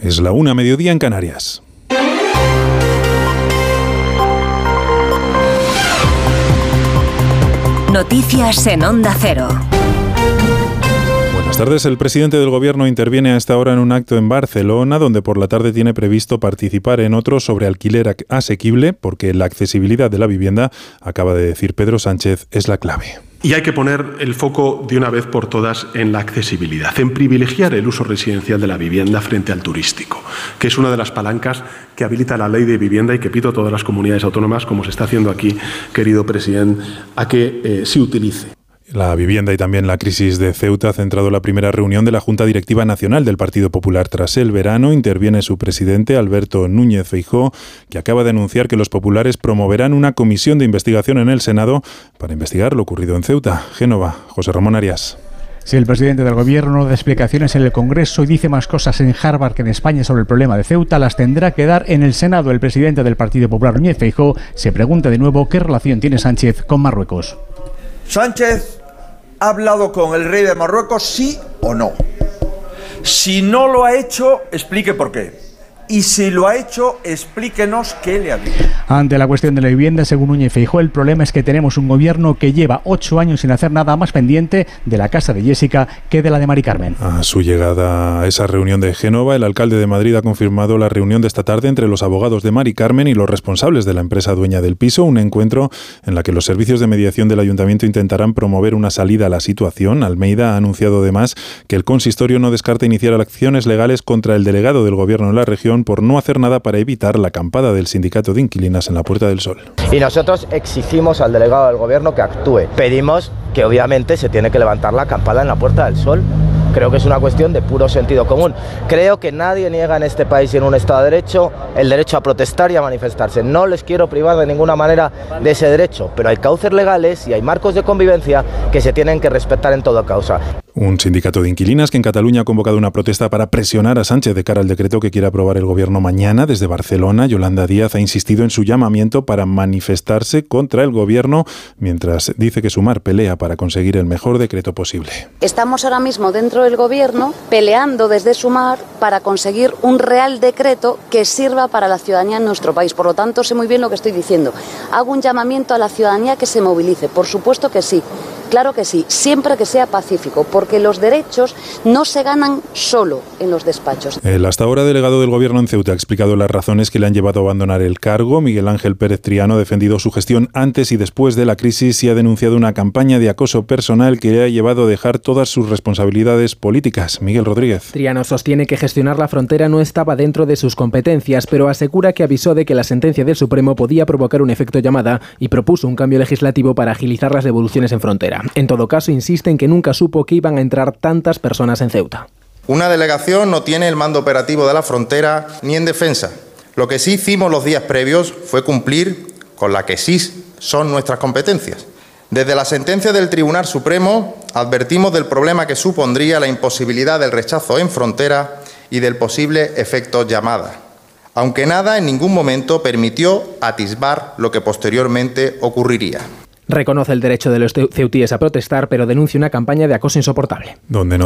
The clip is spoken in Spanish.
Es la 1:00 mediodía en Canarias. Noticias en Onda Cero. Buenas tardes. El presidente del Gobierno interviene a esta hora en un acto en Barcelona, donde por la tarde tiene previsto participar en otro sobre alquiler asequible, porque la accesibilidad de la vivienda, acaba de decir Pedro Sánchez, es la clave. Y hay que poner el foco de una vez por todas en la accesibilidad, en privilegiar el uso residencial de la vivienda frente al turístico, que es una de las palancas que habilita la ley de vivienda y que pido a todas las comunidades autónomas, como se está haciendo aquí, querido presidente, a que se utilice. La vivienda y también la crisis de Ceuta ha centrado la primera reunión de la Junta Directiva Nacional del Partido Popular. Tras el verano, interviene su presidente, Alberto Núñez Feijóo, que acaba de anunciar que los populares promoverán una comisión de investigación en el Senado para investigar lo ocurrido en Ceuta. Génova, José Ramón Arias. Si el presidente del Gobierno no da explicaciones en el Congreso y dice más cosas en Harvard que en España sobre el problema de Ceuta, las tendrá que dar en el Senado. El presidente del Partido Popular, Núñez Feijóo, se pregunta de nuevo qué relación tiene Sánchez con Marruecos. Sánchez ha hablado con el rey de Marruecos, ¿sí o no? Si no lo ha hecho, explique por qué. Y si lo ha hecho, explíquenos qué le ha dicho. Ante la cuestión de la vivienda, según Núñez Feijóo, el problema es que tenemos un gobierno que lleva 8 años sin hacer nada, más pendiente de la casa de Jessica que de la de Mari Carmen. A su llegada a esa reunión de Génova, el alcalde de Madrid ha confirmado la reunión de esta tarde entre los abogados de Mari Carmen y los responsables de la empresa dueña del piso, un encuentro en la que los servicios de mediación del ayuntamiento intentarán promover una salida a la situación. Almeida ha anunciado además que el consistorio no descarta iniciar acciones legales contra el delegado del gobierno en la región por no hacer nada para evitar la acampada del sindicato de inquilinas en la Puerta del Sol. Y nosotros exigimos al delegado del gobierno que actúe. Pedimos que obviamente se tiene que levantar la acampada en la Puerta del Sol. Creo que es una cuestión de puro sentido común. Creo que nadie niega en este país y en un Estado de Derecho el derecho a protestar y a manifestarse. No les quiero privar de ninguna manera de ese derecho, pero hay cauces legales y hay marcos de convivencia que se tienen que respetar en toda causa. Un sindicato de inquilinas que en Cataluña ha convocado una protesta para presionar a Sánchez de cara al decreto que quiere aprobar el gobierno mañana. Desde Barcelona, Yolanda Díaz ha insistido en su llamamiento para manifestarse contra el gobierno, mientras dice que Sumar pelea para conseguir el mejor decreto posible. Estamos ahora mismo dentro del gobierno peleando desde Sumar para conseguir un real decreto que sirva para la ciudadanía en nuestro país. Por lo tanto, sé muy bien lo que estoy diciendo. Hago un llamamiento a la ciudadanía que se movilice. Por supuesto que sí. Claro que sí, siempre que sea pacífico, porque los derechos no se ganan solo en los despachos. El hasta ahora delegado del Gobierno en Ceuta ha explicado las razones que le han llevado a abandonar el cargo. Miguel Ángel Pérez Triano ha defendido su gestión antes y después de la crisis y ha denunciado una campaña de acoso personal que le ha llevado a dejar todas sus responsabilidades políticas. Miguel Rodríguez. Triano sostiene que gestionar la frontera no estaba dentro de sus competencias, pero asegura que avisó de que la sentencia del Supremo podía provocar un efecto llamada y propuso un cambio legislativo para agilizar las devoluciones en frontera. En todo caso, insiste en que nunca supo que iban a entrar tantas personas en Ceuta. Una delegación no tiene el mando operativo de la frontera ni en defensa. Lo que sí hicimos los días previos fue cumplir con la que sí son nuestras competencias. Desde la sentencia del Tribunal Supremo advertimos del problema que supondría la imposibilidad del rechazo en frontera y del posible efecto llamada, aunque nada en ningún momento permitió atisbar lo que posteriormente ocurriría. Reconoce el derecho de los ceutíes a protestar, pero denuncia una campaña de acoso insoportable. Donde no